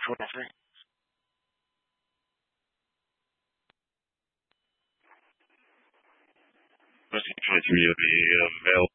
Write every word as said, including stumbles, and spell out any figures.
What is it? Questo faccio io di Vel